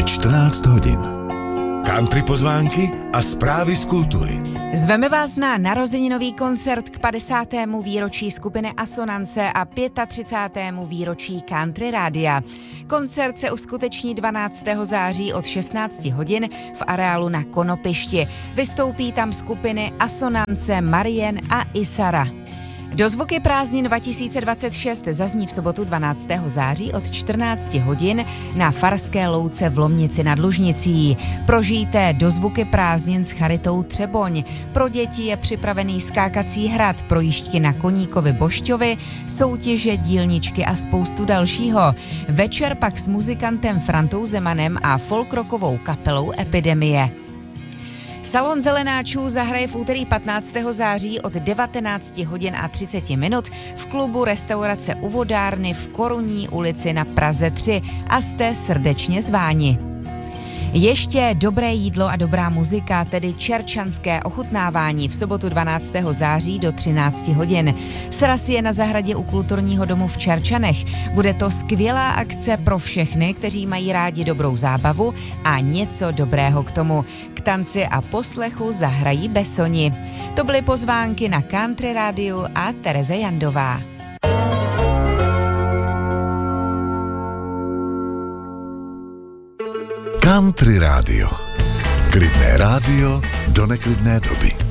Je 14 hodin. Country pozvánky a zprávy z kultury. Zveme vás na narozeninový koncert k 50. výročí skupiny Asonance a 35. výročí Country Rádia. Koncert se uskuteční 12. září od 16 hodin v areálu na Konopišti. Vystoupí tam skupiny Asonance, Marien a Isara. Dozvuky prázdnin 2026 zazní v sobotu 12. září od 14 hodin na Farské louce v Lomnici nad Lužnicí. Prožijte dozvuky prázdnin s Charitou Třeboň. Pro děti je připravený skákací hrad, projížďky na Koníkovi Bošťovi, soutěže, dílničky a spoustu dalšího. Večer pak s muzikantem Frantou Zemanem a folkrockovou kapelou Epidemie. Salon zelenáčů zahraje v úterý 15. září od 19 hodin a 30 minut v klubu restaurace U vodárny v Korunní ulici na Praze 3 a jste srdečně zváni. Ještě dobré jídlo a dobrá muzika, tedy čerčanské ochutnávání v sobotu 12. září do 13 hodin. Sraz je na zahradě u Kulturního domu v Čerčanech. Bude to skvělá akce pro všechny, kteří mají rádi dobrou zábavu a něco dobrého k tomu. K tanci a poslechu zahrají Besoni. To byly pozvánky na Country Rádiu a Tereze Jandová. Country Rádio. Klidné rádio do neklidné doby.